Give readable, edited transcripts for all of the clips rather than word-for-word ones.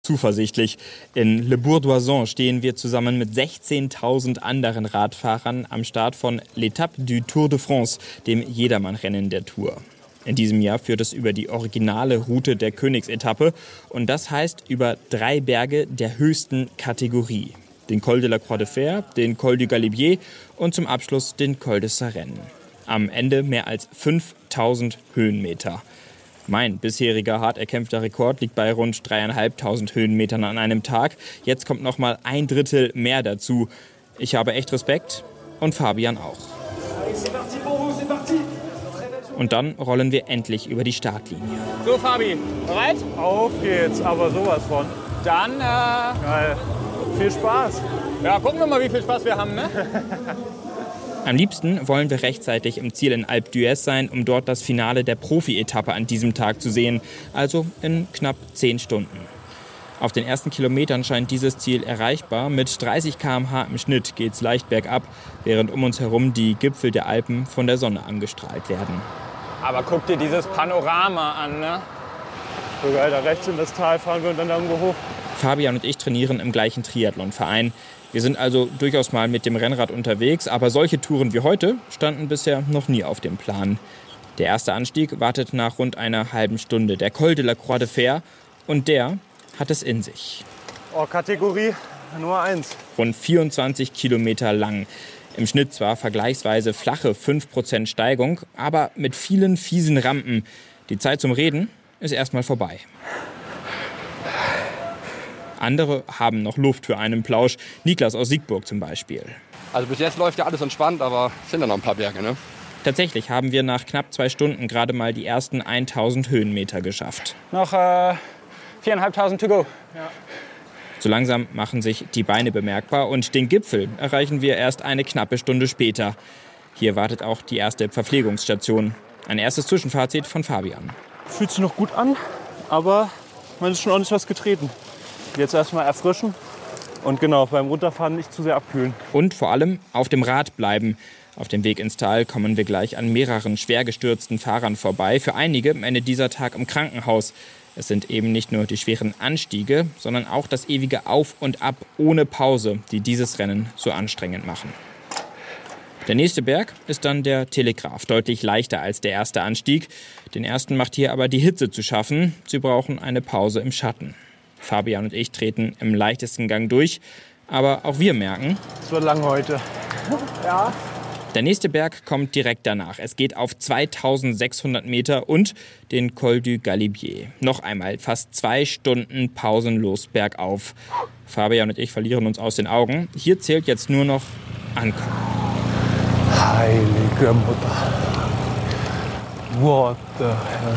Zuversichtlich. In Le Bourg-d'Oisans stehen wir zusammen mit 16.000 anderen Radfahrern am Start von L'Étape du Tour de France, dem Jedermannrennen der Tour. In diesem Jahr führt es über die originale Route der Königsetappe und das heißt über 3 Berge der höchsten Kategorie. Den Col de la Croix de Fer, den Col du Galibier und zum Abschluss den Col de Sarenne. Am Ende mehr als 5.000 Höhenmeter. Mein bisheriger hart erkämpfter Rekord liegt bei rund 3.500 Höhenmetern an einem Tag. Jetzt kommt noch mal 1/3 mehr dazu. Ich habe echt Respekt und Fabian auch. Und dann rollen wir endlich über die Startlinie. So, Fabi, bereit? Auf geht's, aber sowas von. Dann, Geil. Viel Spaß. Ja, gucken wir mal, wie viel Spaß wir haben, ne? Am liebsten wollen wir rechtzeitig im Ziel in Alpe d'Huez sein, um dort das Finale der Profi-Etappe an diesem Tag zu sehen, also in knapp 10 Stunden. Auf den ersten Kilometern scheint dieses Ziel erreichbar. Mit 30 km/h im Schnitt geht's leicht bergab, während um uns herum die Gipfel der Alpen von der Sonne angestrahlt werden. Aber guck dir dieses Panorama an, ne? So geil, da rechts in das Tal fahren wir und dann da irgendwo hoch. Fabian und ich trainieren im gleichen Triathlonverein. Wir sind also durchaus mal mit dem Rennrad unterwegs, aber solche Touren wie heute standen bisher noch nie auf dem Plan. Der erste Anstieg wartet nach rund einer halben Stunde, der Col de la Croix de Fer, und der hat es in sich. Oh, Kategorie Nummer 1. Rund 24 Kilometer lang. Im Schnitt zwar vergleichsweise flache 5% Steigung, aber mit vielen fiesen Rampen. Die Zeit zum Reden ist erstmal vorbei. Andere haben noch Luft für einen Plausch. Niklas aus Siegburg zum Beispiel. Also bis jetzt läuft ja alles entspannt, aber es sind ja noch ein paar Berge, ne? Tatsächlich haben wir nach knapp 2 Stunden gerade mal die ersten 1000 Höhenmeter geschafft. Noch 4.500 to go. Ja. So langsam machen sich die Beine bemerkbar und den Gipfel erreichen wir erst eine knappe Stunde später. Hier wartet auch die erste Verpflegungsstation. Ein erstes Zwischenfazit von Fabian. Fühlt sich noch gut an, aber man ist schon ordentlich was getreten. Jetzt erstmal erfrischen und genau, beim Runterfahren nicht zu sehr abkühlen. Und vor allem auf dem Rad bleiben. Auf dem Weg ins Tal kommen wir gleich an mehreren schwer gestürzten Fahrern vorbei. Für einige endet dieser Tag im Krankenhaus. Es sind eben nicht nur die schweren Anstiege, sondern auch das ewige Auf und Ab ohne Pause, die dieses Rennen so anstrengend machen. Der nächste Berg ist dann der Telegraph, deutlich leichter als der erste Anstieg. Den ersten macht hier aber die Hitze zu schaffen. Sie brauchen eine Pause im Schatten. Fabian und ich treten im leichtesten Gang durch, aber auch wir merken, es wird lang heute. Ja. Der nächste Berg kommt direkt danach. Es geht auf 2600 Meter und den Col du Galibier. Noch einmal fast 2 Stunden pausenlos bergauf. Fabian und ich verlieren uns aus den Augen. Hier zählt jetzt nur noch Ankommen. Heilige Mutter. What the hell.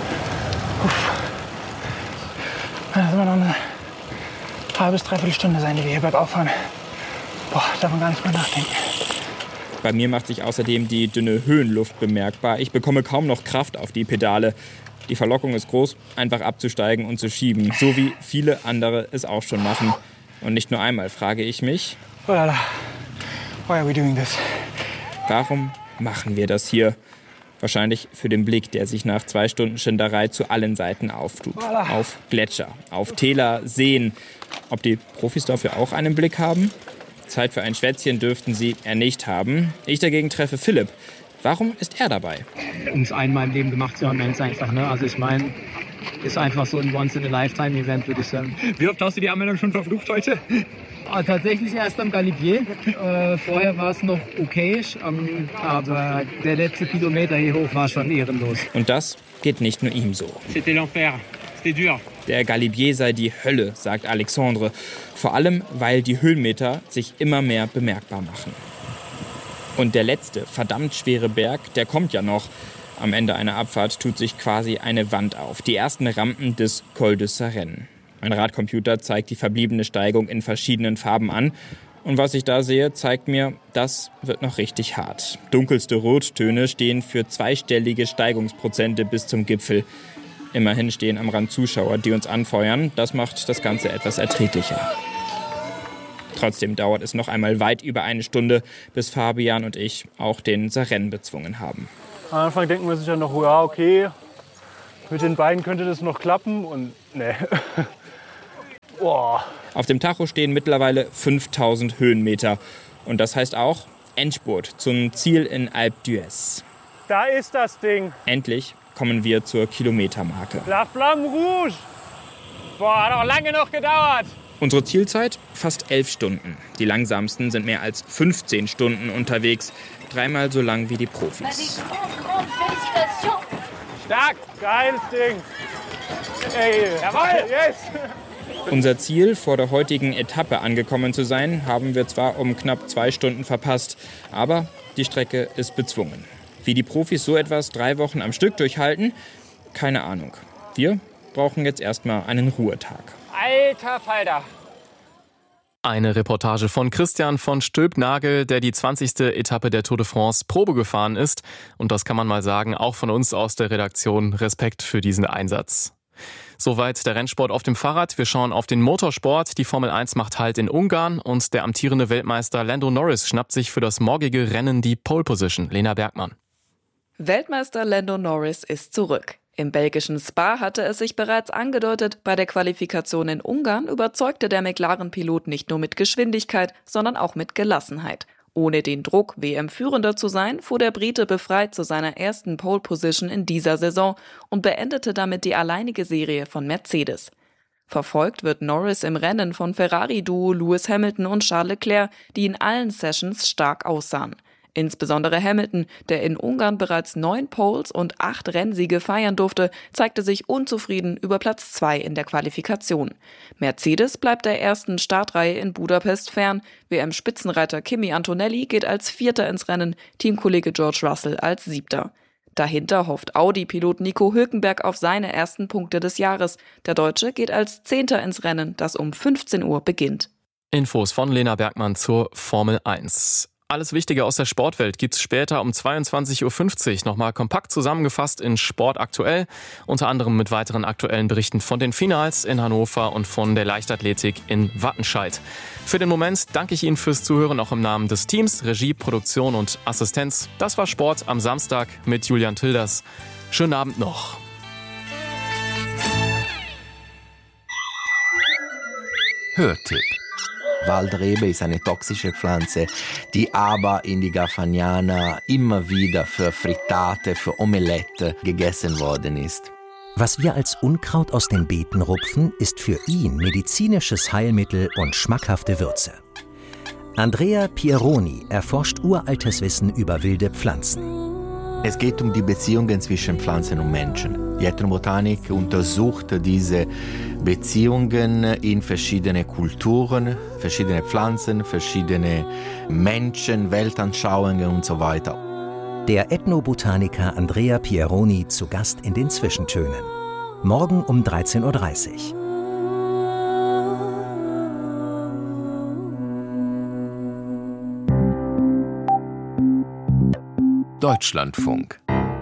Das wird noch eine halbe bis dreiviertel Stunde sein, die wir hier bergauf fahren. Boah, darf man gar nicht mehr nachdenken. Bei mir macht sich außerdem die dünne Höhenluft bemerkbar. Ich bekomme kaum noch Kraft auf die Pedale. Die Verlockung ist groß, einfach abzusteigen und zu schieben. So wie viele andere es auch schon machen. Und nicht nur einmal frage ich mich, Oh la la. Why are we doing this? warum machen wir das hier? Wahrscheinlich für den Blick, der sich nach 2 Stunden Schinderei zu allen Seiten auftut. Auf Gletscher, auf Täler, Seen. Ob die Profis dafür auch einen Blick haben? Zeit für ein Schwätzchen dürften sie eher nicht haben. Ich dagegen treffe Philipp. Warum ist er dabei? Um es einmal im Leben gemacht zu haben, ganz einfach. Ne? Also ich meine, ist einfach so ein Once-in-a-Lifetime-Event, würde ich sagen. Wie oft hast du die Anmeldung schon verflucht heute? Tatsächlich erst am Galibier. Vorher war es noch okay, aber der letzte Kilometer hier hoch war schon ehrenlos. Und das geht nicht nur ihm so. C'était l'enfer. C'était dur. Der Galibier sei die Hölle, sagt Alexandre. Vor allem, weil die Höhenmeter sich immer mehr bemerkbar machen. Und der letzte, verdammt schwere Berg, der kommt ja noch. Am Ende einer Abfahrt tut sich quasi eine Wand auf. Die ersten Rampen des Col de Sarenne. Mein Radcomputer zeigt die verbliebene Steigung in verschiedenen Farben an. Und was ich da sehe, zeigt mir, das wird noch richtig hart. Dunkelste Rottöne stehen für zweistellige Steigungsprozente bis zum Gipfel. Immerhin stehen am Rand Zuschauer, die uns anfeuern. Das macht das Ganze etwas erträglicher. Trotzdem dauert es noch einmal weit über 1 Stunde, bis Fabian und ich auch den Sarenne bezwungen haben. Am Anfang denken wir sich ja noch, ja okay, mit den beiden könnte das noch klappen und nee. Auf dem Tacho stehen mittlerweile 5000 Höhenmeter. Und das heißt auch Endspurt zum Ziel in Alpe d'Huez. Da ist das Ding. Endlich kommen wir zur Kilometermarke. La Flamme Rouge. Boah, hat auch lange noch gedauert. Unsere Zielzeit fast 11 Stunden. Die langsamsten sind mehr als 15 Stunden unterwegs. 3-mal so lang wie die Profis. Stark. Geiles Ding. Ey, Jawohl. yes. Unser Ziel, vor der heutigen Etappe angekommen zu sein, haben wir zwar um knapp 2 Stunden verpasst, aber die Strecke ist bezwungen. Wie die Profis so etwas 3 Wochen am Stück durchhalten, keine Ahnung. Wir brauchen jetzt erstmal einen Ruhetag. Alter Falter. Eine Reportage von Christian von Stülpnagel, der die 20. Etappe der Tour de France Probe gefahren ist. Und das kann man mal sagen, auch von uns aus der Redaktion. Respekt für diesen Einsatz. Soweit der Rennsport auf dem Fahrrad. Wir schauen auf den Motorsport. Die Formel 1 macht Halt in Ungarn und der amtierende Weltmeister Lando Norris schnappt sich für das morgige Rennen die Pole Position. Lena Bergmann. Weltmeister Lando Norris ist zurück. Im belgischen Spa hatte es sich bereits angedeutet, bei der Qualifikation in Ungarn überzeugte der McLaren-Pilot nicht nur mit Geschwindigkeit, sondern auch mit Gelassenheit. Ohne den Druck, WM-Führender zu sein, fuhr der Brite befreit zu seiner ersten Pole-Position in dieser Saison und beendete damit die alleinige Serie von Mercedes. Verfolgt wird Norris im Rennen von Ferrari-Duo Lewis Hamilton und Charles Leclerc, die in allen Sessions stark aussahen. Insbesondere Hamilton, der in Ungarn bereits 9 Poles und 8 Rennsiege feiern durfte, zeigte sich unzufrieden über Platz 2 in der Qualifikation. Mercedes bleibt der ersten Startreihe in Budapest fern. WM-Spitzenreiter Kimi Antonelli geht als Vierter ins Rennen, Teamkollege George Russell als Siebter. Dahinter hofft Audi-Pilot Nico Hülkenberg auf seine ersten Punkte des Jahres. Der Deutsche geht als Zehnter ins Rennen, das um 15 Uhr beginnt. Infos von Lena Bergmann zur Formel 1. Alles Wichtige aus der Sportwelt gibt's später um 22.50 Uhr nochmal kompakt zusammengefasst in Sport aktuell. Unter anderem mit weiteren aktuellen Berichten von den Finals in Hannover und von der Leichtathletik in Wattenscheid. Für den Moment danke ich Ihnen fürs Zuhören, auch im Namen des Teams, Regie, Produktion und Assistenz. Das war Sport am Samstag mit Julian Tilders. Schönen Abend noch. Hörtipp. Waldrebe ist eine toxische Pflanze, die aber in die Garfagnana immer wieder für Frittate, für Omelette gegessen worden ist. Was wir als Unkraut aus den Beeten rupfen, ist für ihn medizinisches Heilmittel und schmackhafte Würze. Andrea Pieroni erforscht uraltes Wissen über wilde Pflanzen. Es geht um die Beziehungen zwischen Pflanzen und Menschen. Die Ethnobotanik untersucht diese Beziehungen in verschiedene Kulturen, verschiedene Pflanzen, verschiedene Menschen, Weltanschauungen und so weiter. Der Ethnobotaniker Andrea Pieroni zu Gast in den Zwischentönen. Morgen um 13.30 Uhr. Deutschlandfunk.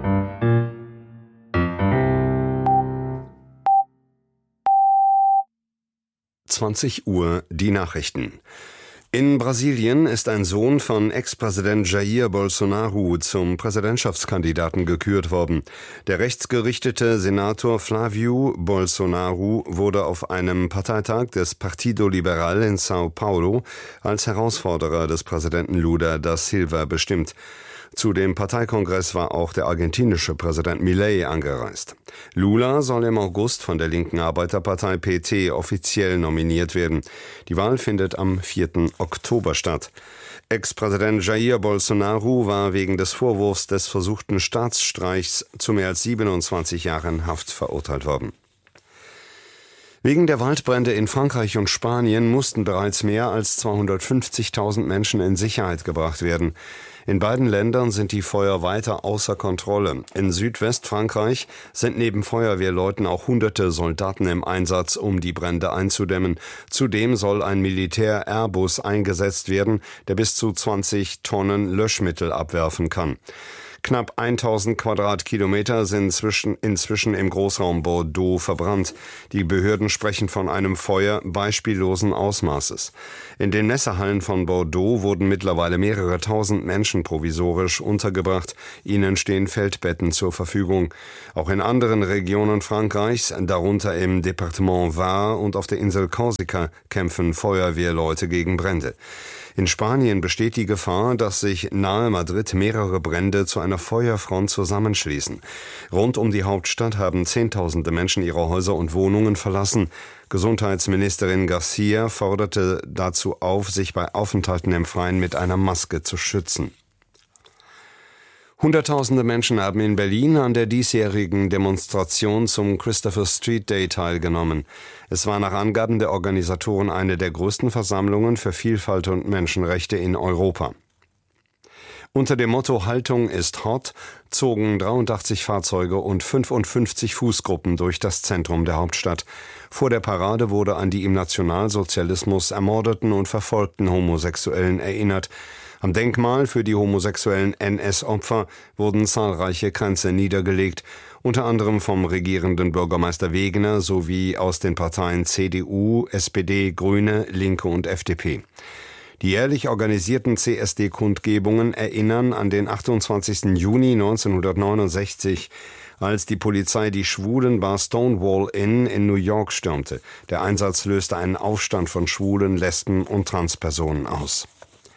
Uhr die Nachrichten. In Brasilien ist ein Sohn von Ex-Präsident Jair Bolsonaro zum Präsidentschaftskandidaten gekürt worden. Der rechtsgerichtete Senator Flávio Bolsonaro wurde auf einem Parteitag des Partido Liberal in São Paulo als Herausforderer des Präsidenten Lula da Silva bestimmt. Zu dem Parteikongress war auch der argentinische Präsident Milei angereist. Lula soll im August von der linken Arbeiterpartei PT offiziell nominiert werden. Die Wahl findet am 4. Oktober statt. Ex-Präsident Jair Bolsonaro war wegen des Vorwurfs des versuchten Staatsstreichs zu mehr als 27 Jahren Haft verurteilt worden. Wegen der Waldbrände in Frankreich und Spanien mussten bereits mehr als 250.000 Menschen in Sicherheit gebracht werden. In beiden Ländern sind die Feuer weiter außer Kontrolle. In Südwestfrankreich sind neben Feuerwehrleuten auch hunderte Soldaten im Einsatz, um die Brände einzudämmen. Zudem soll ein Militär-Airbus eingesetzt werden, der bis zu 20 Tonnen Löschmittel abwerfen kann. Knapp 1000 Quadratkilometer sind inzwischen im Großraum Bordeaux verbrannt. Die Behörden sprechen von einem Feuer beispiellosen Ausmaßes. In den Messehallen von Bordeaux wurden mittlerweile mehrere tausend Menschen provisorisch untergebracht. Ihnen stehen Feldbetten zur Verfügung. Auch in anderen Regionen Frankreichs, darunter im Departement Var und auf der Insel Korsika, kämpfen Feuerwehrleute gegen Brände. In Spanien besteht die Gefahr, dass sich nahe Madrid mehrere Brände zu einer Feuerfront zusammenschließen. Rund um die Hauptstadt haben Zehntausende Menschen ihre Häuser und Wohnungen verlassen. Gesundheitsministerin Garcia forderte dazu auf, sich bei Aufenthalten im Freien mit einer Maske zu schützen. Hunderttausende Menschen haben in Berlin an der diesjährigen Demonstration zum Christopher Street Day teilgenommen. Es war nach Angaben der Organisatoren eine der größten Versammlungen für Vielfalt und Menschenrechte in Europa. Unter dem Motto Haltung ist hot zogen 83 Fahrzeuge und 55 Fußgruppen durch das Zentrum der Hauptstadt. Vor der Parade wurde an die im Nationalsozialismus ermordeten und verfolgten Homosexuellen erinnert. Am Denkmal für die homosexuellen NS-Opfer wurden zahlreiche Kränze niedergelegt, unter anderem vom regierenden Bürgermeister Wegener sowie aus den Parteien CDU, SPD, Grüne, Linke und FDP. Die jährlich organisierten CSD-Kundgebungen erinnern an den 28. Juni 1969, als die Polizei die Schwulenbar Stonewall Inn in New York stürmte. Der Einsatz löste einen Aufstand von Schwulen, Lesben und Transpersonen aus.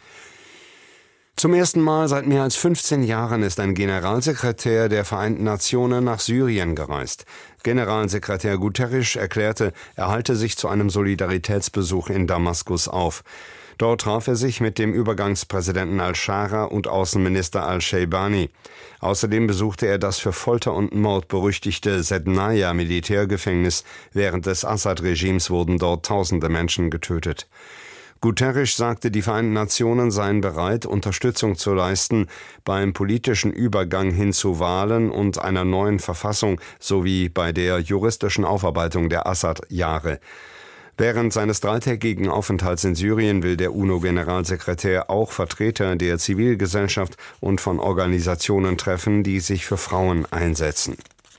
Zum ersten Mal seit mehr als 15 Jahren ist ein Generalsekretär der Vereinten Nationen nach Syrien gereist. Generalsekretär Guterres erklärte, er halte sich zu einem Solidaritätsbesuch in Damaskus auf. Dort traf er sich mit dem Übergangspräsidenten al-Shara und Außenminister al-Sheibani. Außerdem besuchte er das für Folter und Mord berüchtigte Sednaya-Militärgefängnis. Während des Assad-Regimes wurden dort tausende Menschen getötet. Guterres sagte, die Vereinten Nationen seien bereit, Unterstützung zu leisten beim politischen Übergang hin zu Wahlen und einer neuen Verfassung sowie bei der juristischen Aufarbeitung der Assad-Jahre. Während seines dreitägigen Aufenthalts in Syrien will der UNO-Generalsekretär auch Vertreter der Zivilgesellschaft und von Organisationen treffen, die sich für Frauen einsetzen.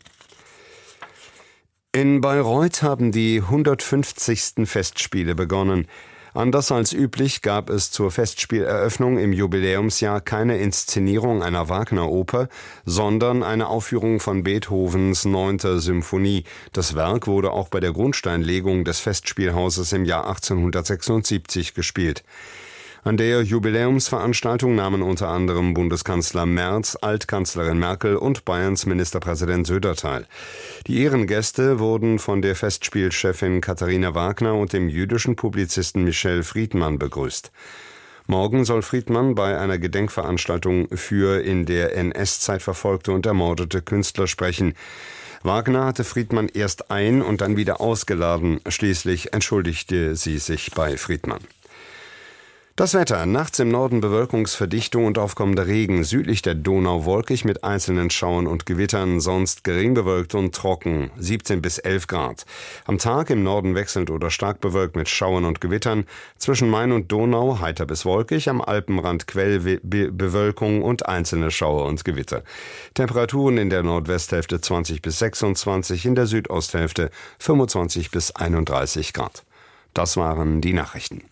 In Bayreuth haben die 150. Festspiele begonnen. Anders als üblich gab es zur Festspieleröffnung im Jubiläumsjahr keine Inszenierung einer Wagner-Oper, sondern eine Aufführung von Beethovens 9. Symphonie. Das Werk wurde auch bei der Grundsteinlegung des Festspielhauses im Jahr 1876 gespielt. An der Jubiläumsveranstaltung nahmen unter anderem Bundeskanzler Merz, Altkanzlerin Merkel und Bayerns Ministerpräsident Söder teil. Die Ehrengäste wurden von der Festspielchefin Katharina Wagner und dem jüdischen Publizisten Michel Friedmann begrüßt. Morgen soll Friedmann bei einer Gedenkveranstaltung für in der NS-Zeit verfolgte und ermordete Künstler sprechen. Wagner hatte Friedmann erst ein- und dann wieder ausgeladen. Schließlich entschuldigte sie sich bei Friedmann. Das Wetter. Nachts im Norden Bewölkungsverdichtung und aufkommender Regen. Südlich der Donau wolkig mit einzelnen Schauern und Gewittern. Sonst gering bewölkt und trocken. 17 bis 11 Grad. Am Tag im Norden wechselnd oder stark bewölkt mit Schauern und Gewittern. Zwischen Main und Donau heiter bis wolkig. Am Alpenrand Quellbewölkung und einzelne Schauer und Gewitter. Temperaturen in der Nordwesthälfte 20 bis 26. In der Südosthälfte 25 bis 31 Grad. Das waren die Nachrichten.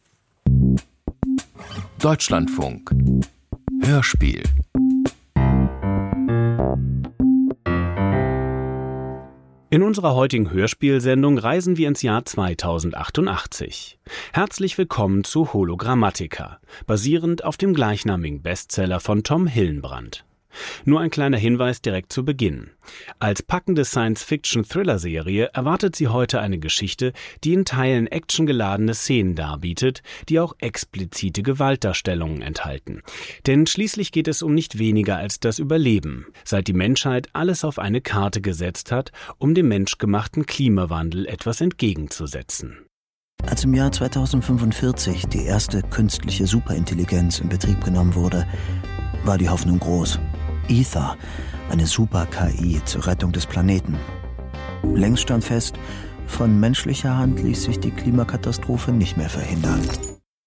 Deutschlandfunk Hörspiel. In unserer heutigen Hörspielsendung reisen wir ins Jahr 2088. Herzlich willkommen zu Hologrammatica, basierend auf dem gleichnamigen Bestseller von Tom Hillenbrand. Nur ein kleiner Hinweis direkt zu Beginn. Als packende Science-Fiction-Thriller-Serie erwartet sie heute eine Geschichte, die in Teilen actiongeladene Szenen darbietet, die auch explizite Gewaltdarstellungen enthalten. Denn schließlich geht es um nicht weniger als das Überleben, seit die Menschheit alles auf eine Karte gesetzt hat, um dem menschgemachten Klimawandel etwas entgegenzusetzen. Als im Jahr 2045 die erste künstliche Superintelligenz in Betrieb genommen wurde, war die Hoffnung groß. Ether, eine Super-KI zur Rettung des Planeten. Längst stand fest, von menschlicher Hand ließ sich die Klimakatastrophe nicht mehr verhindern.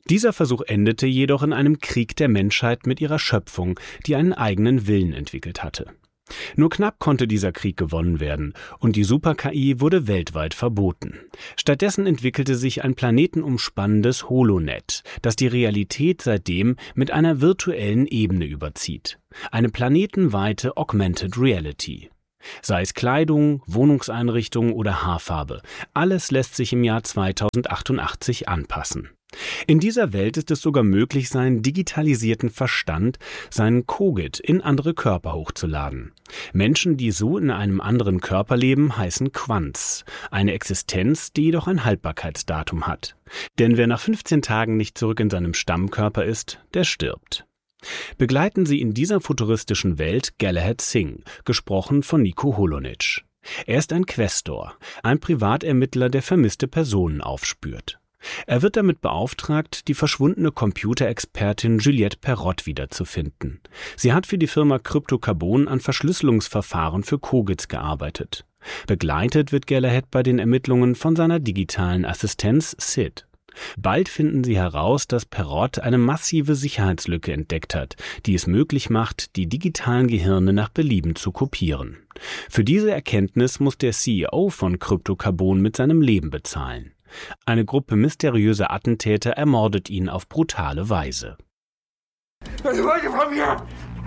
Dieser Versuch endete jedoch in einem Krieg der Menschheit mit ihrer Schöpfung, die einen eigenen Willen entwickelt hatte. Nur knapp konnte dieser Krieg gewonnen werden und die Super-KI wurde weltweit verboten. Stattdessen entwickelte sich ein planetenumspannendes Holonet, das die Realität seitdem mit einer virtuellen Ebene überzieht. Eine planetenweite Augmented Reality. Sei es Kleidung, Wohnungseinrichtung oder Haarfarbe, alles lässt sich im Jahr 2088 anpassen. In dieser Welt ist es sogar möglich, seinen digitalisierten Verstand, seinen Kogit, in andere Körper hochzuladen. Menschen, die so in einem anderen Körper leben, heißen Quants, eine Existenz, die jedoch ein Haltbarkeitsdatum hat. Denn wer nach 15 Tagen nicht zurück in seinem Stammkörper ist, der stirbt. Begleiten Sie in dieser futuristischen Welt Galahad Singh, gesprochen von Nico Holonitsch. Er ist ein Questor, ein Privatermittler, der vermisste Personen aufspürt. Er wird damit beauftragt, die verschwundene Computerexpertin Juliette Perrott wiederzufinden. Sie hat für die Firma Crypto-Carbon an Verschlüsselungsverfahren für Kogits gearbeitet. Begleitet wird Galahad bei den Ermittlungen von seiner digitalen Assistenz Sid. Bald finden sie heraus, dass Perrott eine massive Sicherheitslücke entdeckt hat, die es möglich macht, die digitalen Gehirne nach Belieben zu kopieren. Für diese Erkenntnis muss der CEO von Crypto-Carbon mit seinem Leben bezahlen. Eine Gruppe mysteriöser Attentäter ermordet ihn auf brutale Weise. Was wollt ihr von mir?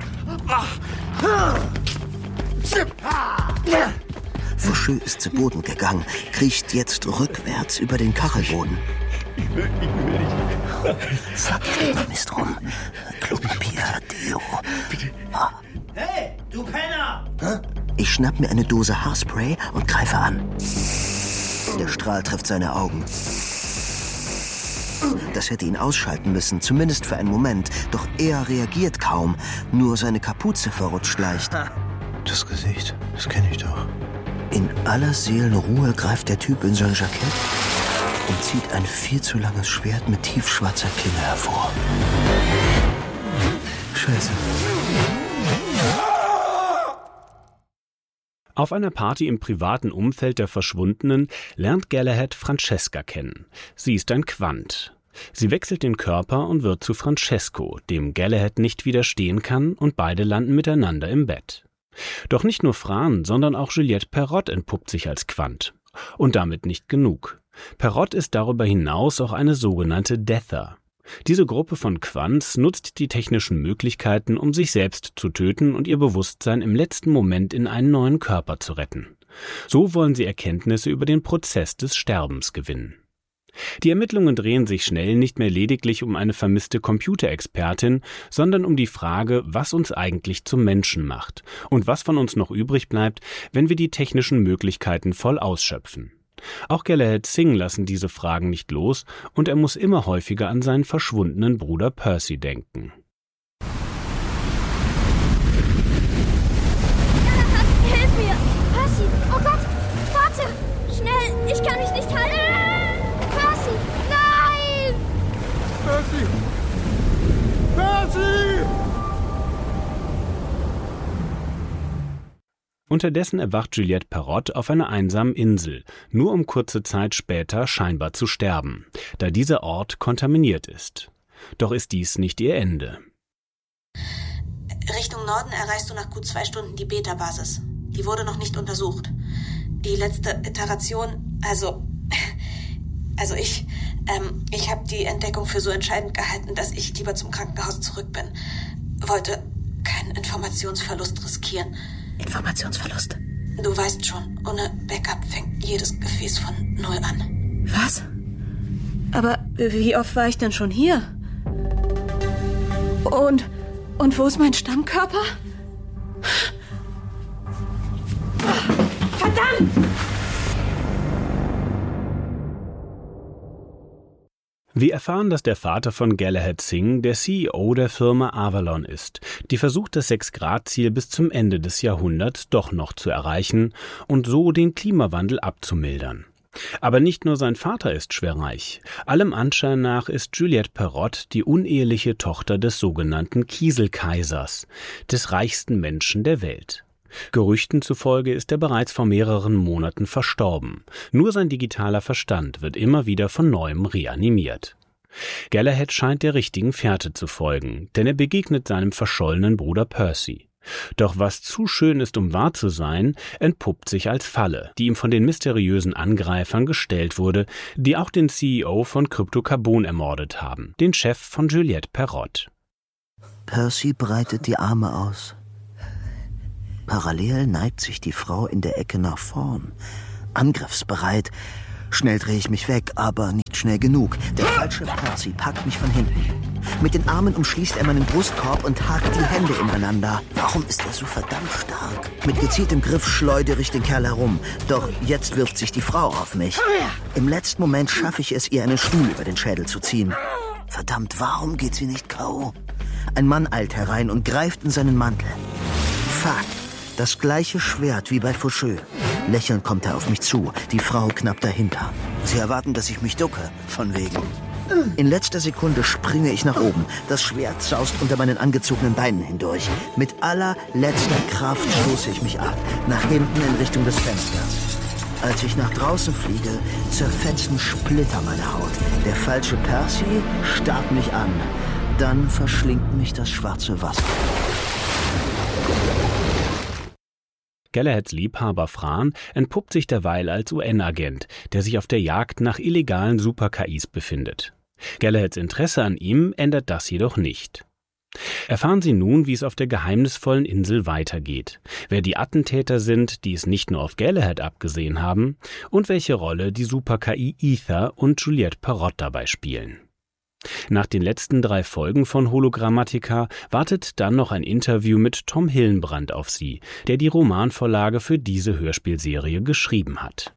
Faucheux ist zu Boden gegangen, kriecht jetzt rückwärts über den Kachelboden. Ich will nicht. Fuck, Mist rum. Klopapier, Deo. Bitte. Hey, du Penner! Ich schnapp mir eine Dose Haarspray und greife an. Der Strahl trifft seine Augen. Das hätte ihn ausschalten müssen, zumindest für einen Moment. Doch er reagiert kaum. Nur seine Kapuze verrutscht leicht. Das Gesicht, das kenne ich doch. In aller Seelenruhe greift der Typ in sein Jackett und zieht ein viel zu langes Schwert mit tiefschwarzer Klinge hervor. Scheiße. Auf einer Party im privaten Umfeld der Verschwundenen lernt Galahad Francesca kennen. Sie ist ein Quant. Sie wechselt den Körper und wird zu Francesco, dem Galahad nicht widerstehen kann, und beide landen miteinander im Bett. Doch nicht nur Fran, sondern auch Juliette Perrott entpuppt sich als Quant. Und damit nicht genug. Perrott ist darüber hinaus auch eine sogenannte Deather. Diese Gruppe von Quants nutzt die technischen Möglichkeiten, um sich selbst zu töten und ihr Bewusstsein im letzten Moment in einen neuen Körper zu retten. So wollen sie Erkenntnisse über den Prozess des Sterbens gewinnen. Die Ermittlungen drehen sich schnell nicht mehr lediglich um eine vermisste Computerexpertin, sondern um die Frage, was uns eigentlich zum Menschen macht und was von uns noch übrig bleibt, wenn wir die technischen Möglichkeiten voll ausschöpfen. Auch Galahad Singh lassen diese Fragen nicht los und er muss immer häufiger an seinen verschwundenen Bruder Percy denken. Hilf mir! Percy! Oh Gott! Warte! Schnell! Ich kann mich nicht halten! Percy! Nein! Percy! Percy! Unterdessen erwacht Juliette Perrott auf einer einsamen Insel, nur um kurze Zeit später scheinbar zu sterben, da dieser Ort kontaminiert ist. Doch ist dies nicht ihr Ende. Richtung Norden erreichst du nach gut 2 Stunden die Beta-Basis. Die wurde noch nicht untersucht. Die letzte Iteration, also ich habe die Entdeckung für so entscheidend gehalten, dass ich lieber zum Krankenhaus zurück bin. Wollte keinen Informationsverlust riskieren. Informationsverlust? Du weißt schon, ohne Backup fängt jedes Gefäß von 0 an. Was? Aber wie oft war ich denn schon hier? Und wo ist mein Stammkörper? Verdammt! Wir erfahren, dass der Vater von Galahad Singh der CEO der Firma Avalon ist, die versucht, das 6-Grad-Ziel bis zum Ende des Jahrhunderts doch noch zu erreichen und so den Klimawandel abzumildern. Aber nicht nur sein Vater ist schwerreich. Allem Anschein nach ist Juliette Perrott die uneheliche Tochter des sogenannten Kieselkaisers, des reichsten Menschen der Welt. Gerüchten zufolge ist er bereits vor mehreren Monaten verstorben. Nur sein digitaler Verstand wird immer wieder von neuem reanimiert. Galahad scheint der richtigen Fährte zu folgen, denn er begegnet seinem verschollenen Bruder Percy. Doch was zu schön ist, um wahr zu sein, entpuppt sich als Falle, die ihm von den mysteriösen Angreifern gestellt wurde, die auch den CEO von Crypto-Carbon ermordet haben, den Chef von Juliette Perrott. Percy breitet die Arme aus. Parallel neigt sich die Frau in der Ecke nach vorn, angriffsbereit. Schnell drehe ich mich weg, aber nicht schnell genug. Der falsche Percy packt mich von hinten. Mit den Armen umschließt er meinen Brustkorb und hakt die Hände ineinander. Warum ist er so verdammt stark? Mit gezieltem Griff schleudere ich den Kerl herum. Doch jetzt wirft sich die Frau auf mich. Im letzten Moment schaffe ich es, ihr einen Stuhl über den Schädel zu ziehen. Verdammt, warum geht sie nicht K.O.? Ein Mann eilt herein und greift in seinen Mantel. Fuck, das gleiche Schwert wie bei Faucheux. Lächelnd kommt er auf mich zu, die Frau knapp dahinter. Sie erwarten, dass ich mich ducke, von wegen. In letzter Sekunde springe ich nach oben. Das Schwert saust unter meinen angezogenen Beinen hindurch. Mit allerletzter Kraft stoße ich mich ab, nach hinten in Richtung des Fensters. Als ich nach draußen fliege, zerfetzen Splitter meine Haut. Der falsche Percy starrt mich an. Dann verschlingt mich das schwarze Wasser. Galahads Liebhaber Fran entpuppt sich derweil als UN-Agent, der sich auf der Jagd nach illegalen Super-KIs befindet. Galahads Interesse an ihm ändert das jedoch nicht. Erfahren Sie nun, wie es auf der geheimnisvollen Insel weitergeht, wer die Attentäter sind, die es nicht nur auf Galahad abgesehen haben, und welche Rolle die Super-KI Ether und Juliette Perrott dabei spielen. Nach den letzten 3 Folgen von Hologrammatica wartet dann noch ein Interview mit Tom Hillenbrand auf Sie, der die Romanvorlage für diese Hörspielserie geschrieben hat.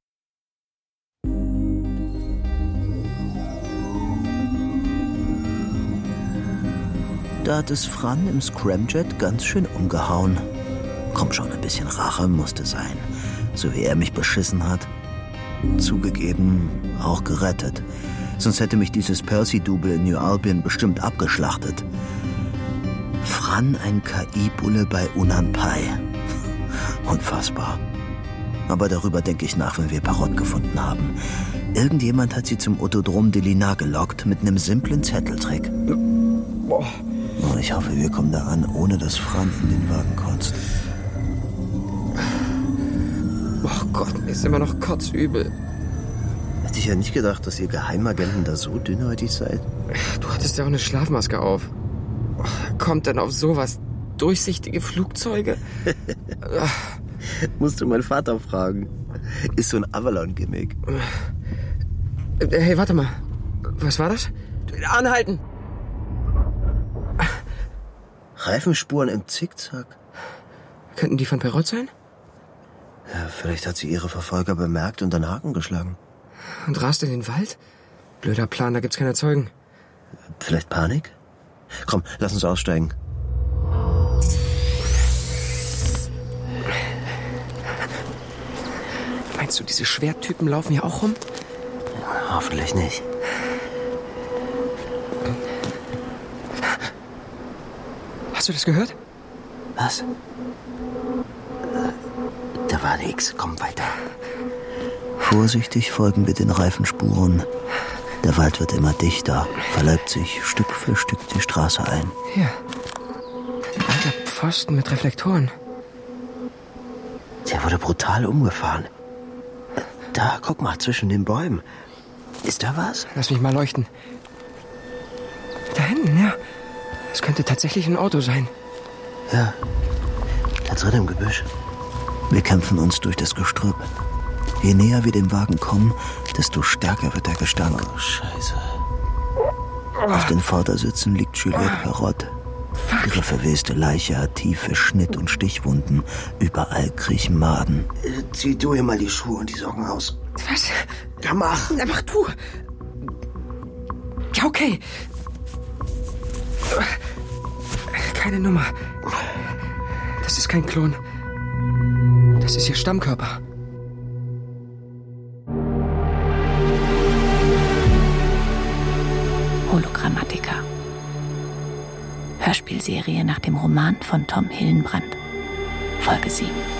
Da hat es Fran im Scramjet ganz schön umgehauen. Komm schon, ein bisschen Rache musste sein, so wie er mich beschissen hat. Zugegeben, auch gerettet. Sonst hätte mich dieses Percy-Double in New Albion bestimmt abgeschlachtet. Fran ein KI-Bulle bei Unanpai. Unfassbar. Aber darüber denke ich nach, wenn wir Perrott gefunden haben. Irgendjemand hat sie zum Autodrom de Lina gelockt mit einem simplen Zetteltrick. Oh, ich hoffe, wir kommen da an, ohne dass Fran in den Wagen kotzt. Oh Gott, mir ist immer noch kotzübel. Hätte ich ja nicht gedacht, dass ihr Geheimagenten da so dünnhäutig seid. Du hattest ja auch eine Schlafmaske auf. Kommt denn auf sowas? Durchsichtige Flugzeuge? Musst du meinen Vater fragen. Ist so ein Avalon-Gimmick. Hey, warte mal. Was war das? Anhalten! Reifenspuren im Zickzack. Könnten die von Perrott sein? Ja, vielleicht hat sie ihre Verfolger bemerkt und einen Haken geschlagen. Und rast in den Wald? Blöder Plan, da gibt's keine Zeugen. Vielleicht Panik? Komm, lass uns aussteigen. Meinst du, diese Schwerttypen laufen hier auch rum? Ja, hoffentlich nicht. Hast du das gehört? Was? Da war nix. Komm weiter. Vorsichtig folgen wir den Reifenspuren. Der Wald wird immer dichter, verläuft sich Stück für Stück die Straße ein. Hier. Ein alter Pfosten mit Reflektoren. Der wurde brutal umgefahren. Da, guck mal, zwischen den Bäumen. Ist da was? Lass mich mal leuchten. Da hinten, ja. Es könnte tatsächlich ein Auto sein. Ja, da drin im Gebüsch. Wir kämpfen uns durch das Gestrüpp. Je näher wir dem Wagen kommen, desto stärker wird der Gestank. Oh, Scheiße. Auf den Vordersitzen liegt Juliette Perrott. Ihre verweste Leiche hat tiefe Schnitt- und Stichwunden. Überall kriechen Maden. Zieh du ihr mal die Schuhe und die Socken aus. Was? Ja, mach. Na, mach du. Ja, okay. Keine Nummer. Das ist kein Klon. Das ist ihr Stammkörper. Hologrammatica. Hörspielserie nach dem Roman von Tom Hillenbrand. Folge 7.